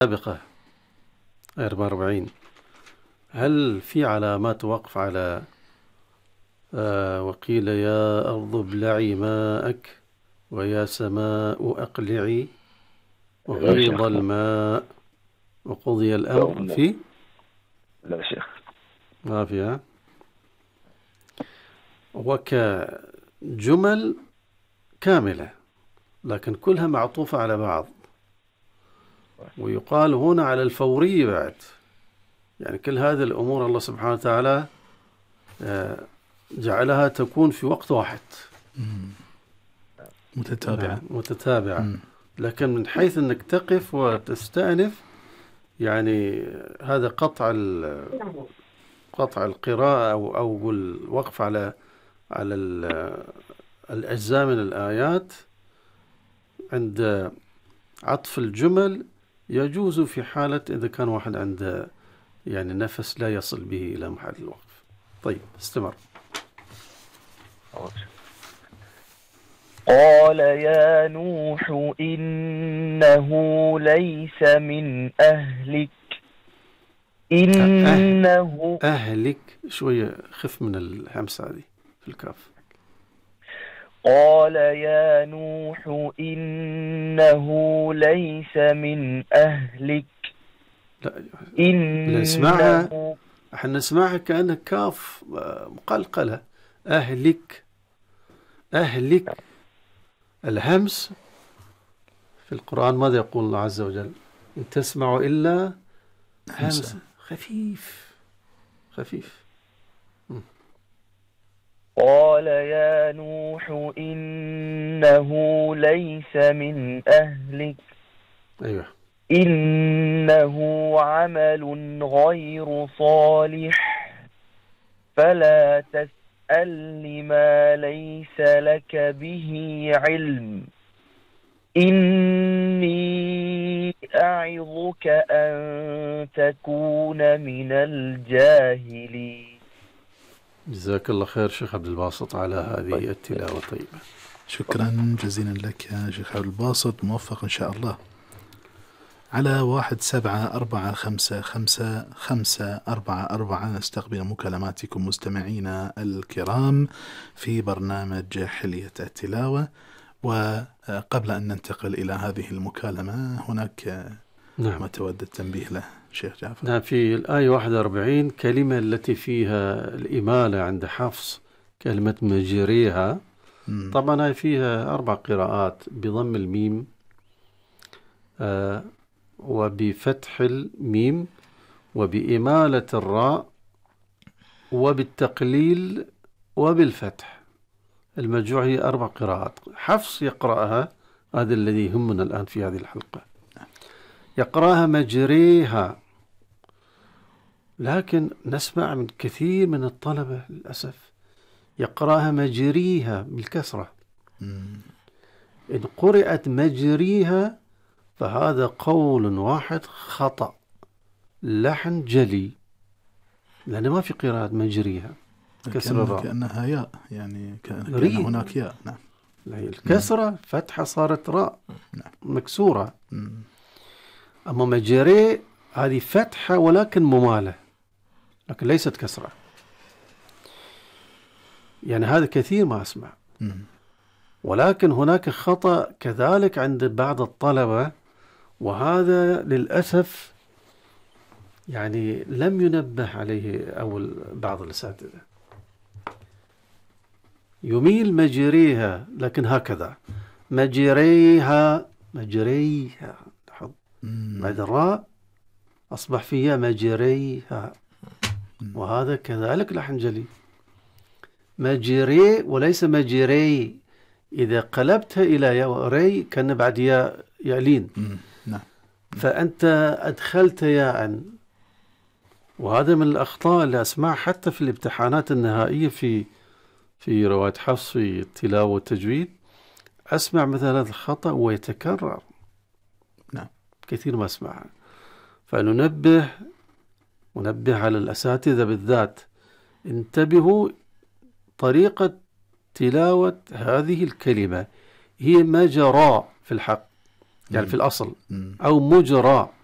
السابقة 44 هل في علامات وقف على وقيل يا أرض ابلعي ماءك ويا سماء أقلعي وغيض الماء وقضي الأمر في؟ لا شيخ ما فيها. وكجمل كاملة لكن كلها معطوفة على بعض، ويقال هنا على الفورية بعد، يعني كل هذه الأمور الله سبحانه وتعالى جعلها تكون في وقت واحد متتابعة. لكن من حيث أنك تقف وتستأنف، يعني هذا قطع القراءة أو الوقف على الأجزاء من الآيات عند عطف الجمل يجوز في حالة إذا كان واحد عنده يعني نفس لا يصل به إلى محل الوقف. طيب استمر. قال يا نوح إنه ليس من أهلك إنه أهلك شوية خف من الهمسة هذه في الكاف. قال يا نوح إنه ليس من أهلك لا احنا نسمعها كأنها كاف مقلقلة. أهلك الهمس في القرآن ماذا يقول الله عز وجل؟ إن تسمع إلا همس خفيف. قال يا نوح إنه ليس من أهلك أيوة. إنه عمل غير صالح فلا تسأل ما ليس لك به علم إني أعظك أن تكون من الجاهلين. جزاك الله خير شيخ عبد الباسط على هذه التلاوة الطيبة. شكرا جزيلا لك يا شيخ عبد الباسط، موفق إن شاء الله. على 17455544 نستقبل مكالماتكم مستمعينا الكرام في برنامج حلية التلاوة. وقبل أن ننتقل إلى هذه المكالمة هناك ما تود التنبيه له شيخ جعفر؟ نعم، في الآية 41 كلمة التي فيها الإمالة عند حفص كلمة مجريها. طبعا هي فيها 4 قراءات بضم الميم وبفتح الميم وبإمالة الراء وبالتقليل وبالفتح. المجموع هي 4 قراءات. حفص يقرأها، هذا الذي يهمنا الآن في هذه الحلقة، يقرأها مجريها. لكن نسمع من كثير من الطلبة للأسف يقرأها مجريها بالكسرة. إن قرأت مجريها فهذا قول واحد خطأ لحن جلي، لأن ما في قراءة مجريها كسر الراء كأنها ياء، يعني كأن هناك ياء. نعم، الكسرة فتحة صارت راء مكسورة. أما مجري هذه فتحة ولكن ممالة، لكن ليست كسرة. يعني هذا كثير ما أسمع. ولكن هناك خطأ كذلك عند بعض الطلبة، وهذا للأسف يعني لم ينبه عليه أول بعض الأساتذة. يميل مجريها لكن هكذا مجريها بعد الراء أصبح فيها مجريها، وهذا كذلك لحن جلي. مجري وليس مجري. إذا قلبتها إلى ياء ري كان بعد ياء يعلين، فأنت أدخلت ياء. وهذا من الأخطاء اللي أسمع حتى في الامتحانات النهائية في رواية حفص في التلاوة والتجويد. أسمع مثل هذا الخطأ ويتكرر. كثير ما أسمعها. فننبه على الأساتذة بالذات، انتبهوا طريقة تلاوة هذه الكلمة. هي مجرى في الحق، يعني في الأصل، أو مجرى،